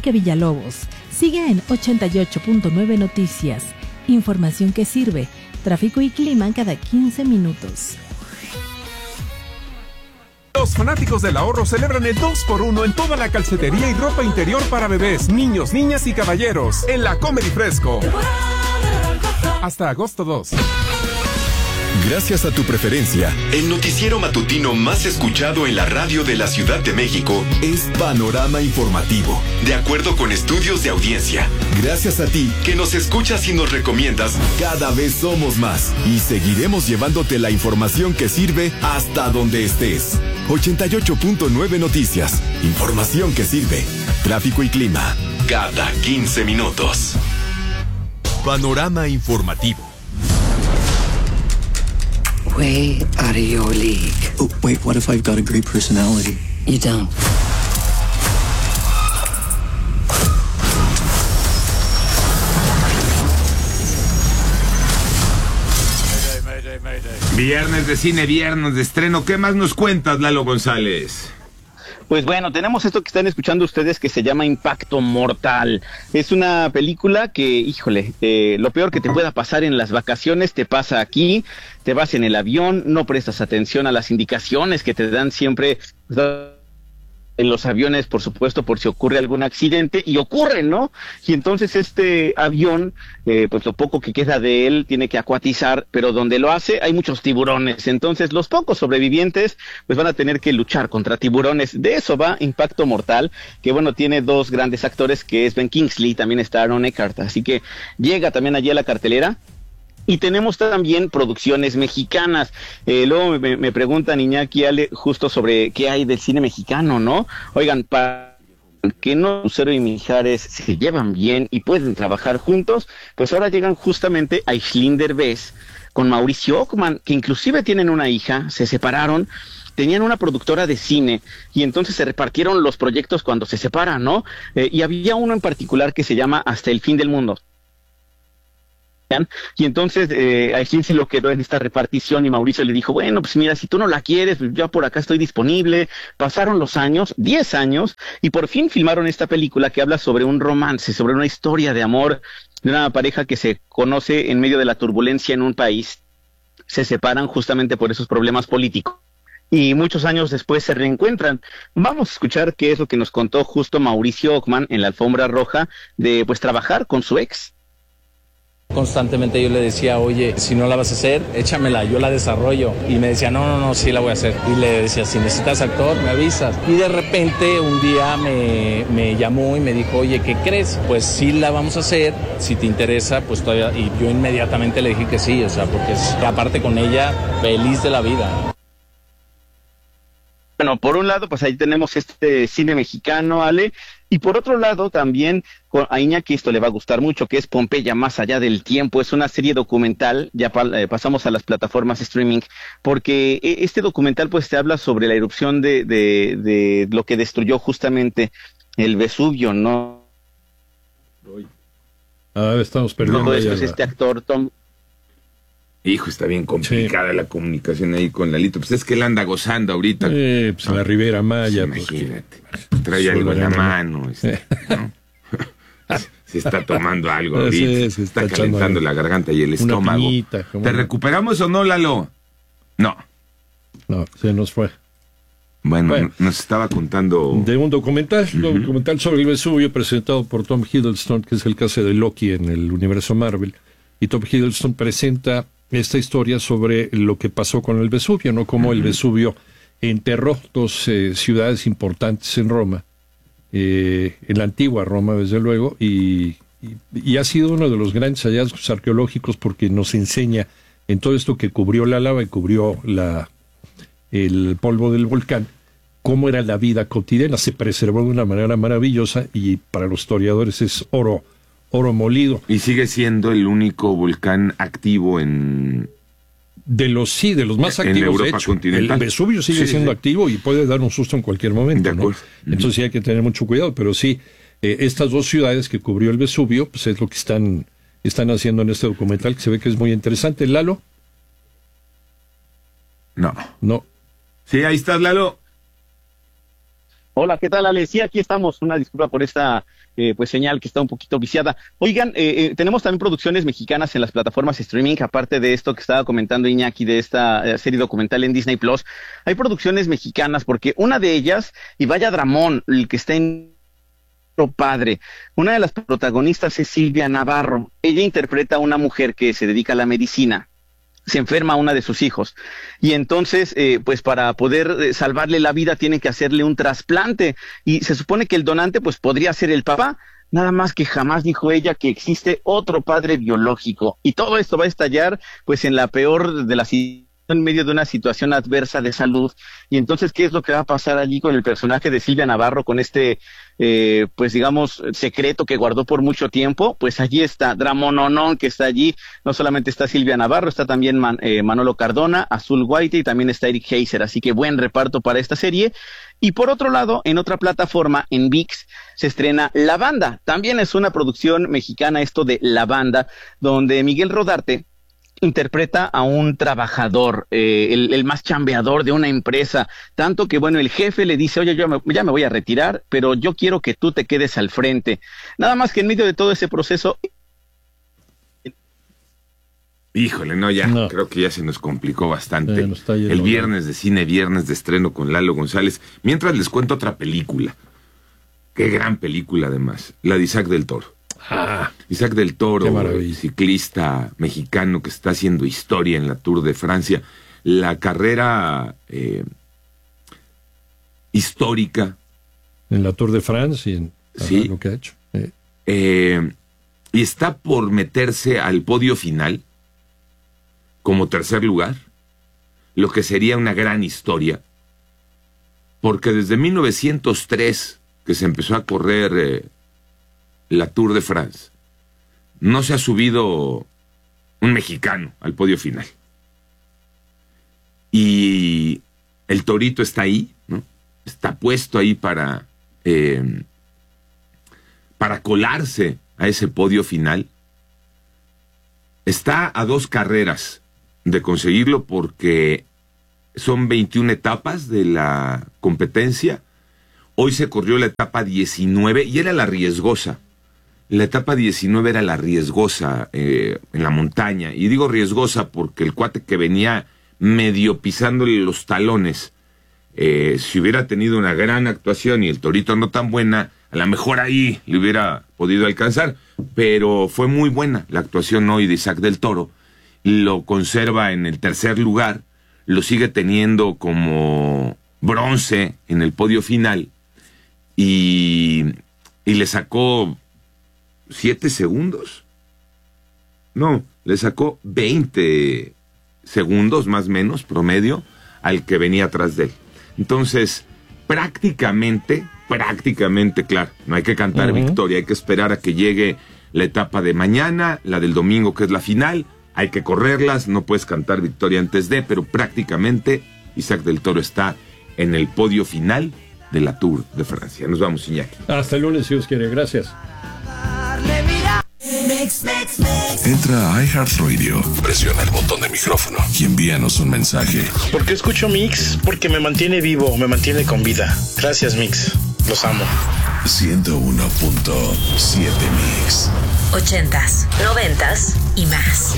Enrique Villalobos. Sigue en 88.9 Noticias. Información que sirve. Tráfico y clima cada 15 minutos. Los fanáticos del ahorro celebran el 2x1 en toda la calcetería y ropa interior para bebés, niños, niñas y caballeros en la Comer y Fresco. Hasta agosto 2. Gracias a tu preferencia, el noticiero matutino más escuchado en la radio de la Ciudad de México es Panorama Informativo, de acuerdo con estudios de audiencia. Gracias a ti, que nos escuchas y nos recomiendas, cada vez somos más y seguiremos llevándote la información que sirve hasta donde estés. 88.9 Noticias, información que sirve. Tráfico y clima, cada 15 minutos. Panorama Informativo. Way out of your league. Oh, wait, what if I've got a great personality? You don't. Viernes de cine, viernes de estreno. ¿Qué más nos cuentas, Lalo González? Pues bueno, tenemos esto que están escuchando ustedes que se llama Impacto Mortal. Es una película que, híjole, lo peor que te pueda pasar en las vacaciones te pasa aquí. Te vas en el avión, no prestas atención a las indicaciones que te dan siempre en los aviones, por supuesto, por si ocurre algún accidente, y ocurre, ¿no? Y entonces este avión, pues lo poco que queda de él tiene que acuatizar, pero donde lo hace hay muchos tiburones, entonces los pocos sobrevivientes pues van a tener que luchar contra tiburones. De eso va Impacto Mortal, que bueno, tiene dos grandes actores, que es Ben Kingsley, también está Aaron Eckhart, así que llega también allí a la cartelera. Y tenemos también producciones mexicanas. Luego me preguntan, Iñaki, Ale, justo sobre qué hay del cine mexicano, ¿no? Oigan, para que no Lucero y Mijares se llevan bien y pueden trabajar juntos, pues ahora llegan justamente a Aislinn Derbez con Mauricio Ockman, que inclusive tienen una hija, se separaron, tenían una productora de cine y entonces se repartieron los proyectos cuando se separan, ¿no? Y había uno en particular que se llama Hasta el fin del mundo. Y entonces Aislinn se lo quedó en esta repartición y Mauricio le dijo, bueno, pues mira, si tú no la quieres, pues yo por acá estoy disponible. Pasaron los años, 10 años, y por fin filmaron esta película que habla sobre un romance, sobre una historia de amor de una pareja que se conoce en medio de la turbulencia en un país. Se separan justamente por esos problemas políticos y muchos años después se reencuentran. Vamos a escuchar qué es lo que nos contó justo Mauricio Ockman en la alfombra roja de pues trabajar con su ex. Constantemente yo le decía, oye, si no la vas a hacer, échamela, yo la desarrollo. Y me decía, no, sí la voy a hacer. Y le decía, si necesitas actor, me avisas. Y de repente un día me llamó y me dijo, oye, ¿qué crees? Pues sí la vamos a hacer, si te interesa, pues todavía. Y yo inmediatamente le dije que sí, o sea, porque aparte con ella, feliz de la vida. Bueno, por un lado, pues ahí tenemos este cine mexicano, Ale, y por otro lado también a Iñaki esto le va a gustar mucho, que es Pompeya más allá del tiempo. Es una serie documental, ya pasamos a las plataformas streaming, porque este documental pues te habla sobre la erupción de lo que destruyó justamente el Vesubio, ¿no? Estamos perdiendo. Todo esto es este actor, Tom... Hijo, está bien complicada la comunicación ahí con Lalito. Pues es que él anda gozando ahorita. Pues en la Ribera Maya. Pues imagínate. Trae algo en la mano. ¿no? Se está tomando algo ahorita. Se está calentando la garganta y el estómago. Piñita, ¿Te recuperamos o no, Lalo? No, se nos fue. Bueno, nos estaba contando... De un documental sobre el Vesubio presentado por Tom Hiddleston, que es el caso de Loki en el universo Marvel. Y Tom Hiddleston presenta esta historia sobre lo que pasó con el Vesubio, ¿no? Cómo el Vesubio enterró dos ciudades importantes en Roma, en la antigua Roma, desde luego, y ha sido uno de los grandes hallazgos arqueológicos porque nos enseña en todo esto que cubrió la lava y cubrió el polvo del volcán, cómo era la vida cotidiana. Se preservó de una manera maravillosa y para los historiadores es oro molido. Y sigue siendo el único volcán activo de los más activos, en Europa de hecho. continental. El Vesubio sigue siendo activo y puede dar un susto en cualquier momento, ¿no? Entonces sí hay que tener mucho cuidado, pero sí, estas dos ciudades que cubrió el Vesubio, pues es lo que están haciendo en este documental, que se ve que es muy interesante. ¿Lalo? No. Sí, ahí estás, Lalo. Hola, ¿qué tal, Ale? Sí, aquí estamos. Una disculpa por esta pues señal que está un poquito viciada. Oigan, tenemos también producciones mexicanas en las plataformas streaming, aparte de esto que estaba comentando Iñaki, de esta serie documental en Disney Plus. Hay producciones mexicanas, porque una de ellas, y vaya dramón, el que está en padre. Una de las protagonistas es Silvia Navarro. Ella interpreta a una mujer que se dedica a la medicina. Se enferma una de sus hijos y entonces pues para poder salvarle la vida tienen que hacerle un trasplante y se supone que el donante pues podría ser el papá, nada más que jamás dijo ella que existe otro padre biológico y todo esto va a estallar pues en la peor de las en medio de una situación adversa de salud. Y entonces, ¿qué es lo que va a pasar allí con el personaje de Silvia Navarro, con este, pues digamos, secreto que guardó por mucho tiempo? Pues allí está Dramononón, que está allí. No solamente está Silvia Navarro, está también Manolo Cardona, Azul Guaite y también está Eric Heiser. Así que buen reparto para esta serie. Y por otro lado, en otra plataforma, en ViX, se estrena La Banda. También es una producción mexicana esto de La Banda, donde Miguel Rodarte interpreta a un trabajador, el más chambeador de una empresa, tanto que, bueno, el jefe le dice, oye, ya me voy a retirar, pero yo quiero que tú te quedes al frente. Nada más que en medio de todo ese proceso... Híjole, no, creo que ya se nos complicó bastante. El viernes de cine, viernes de estreno con Lalo González. Mientras les cuento otra película. Qué gran película, además. La de Isaac del Toro. Isaac del Toro, ciclista mexicano que está haciendo historia en la Tour de Francia. La carrera histórica. En la Tour de France y en sí, lo que ha hecho. Y está por meterse al podio final como tercer lugar, lo que sería una gran historia, porque desde 1903 que se empezó a correr la Tour de France, no se ha subido un mexicano al podio final. Y el Torito está ahí, ¿no? Está puesto ahí para colarse a ese podio final. Está a 2 carreras de conseguirlo porque son 21 etapas de la competencia. Hoy se corrió la etapa 19 y era la riesgosa. La etapa 19 era la riesgosa en la montaña. Y digo riesgosa porque el cuate que venía medio pisándole los talones, si hubiera tenido una gran actuación y el Torito no tan buena, a lo mejor ahí le hubiera podido alcanzar. Pero fue muy buena la actuación hoy de Isaac del Toro. Lo conserva en el tercer lugar, lo sigue teniendo como bronce en el podio final y le sacó 7 segundos. No, le sacó 20 segundos más o menos promedio al que venía atrás de él. Entonces, prácticamente, claro, no hay que cantar victoria, hay que esperar a que llegue la etapa de mañana, la del domingo que es la final. Hay que correrlas, no puedes cantar victoria antes de, pero prácticamente Isaac del Toro está en el podio final de la Tour de Francia. Nos vamos, Iñaki. Hasta el lunes, si Dios quiere. Gracias. Entra a iHeartRadio, presiona el botón de micrófono y envíanos un mensaje. ¿Por qué escucho Mix? Porque me mantiene vivo, me mantiene con vida. Gracias, Mix. Los amo. 101.7 Mix. 80s, 90s y más.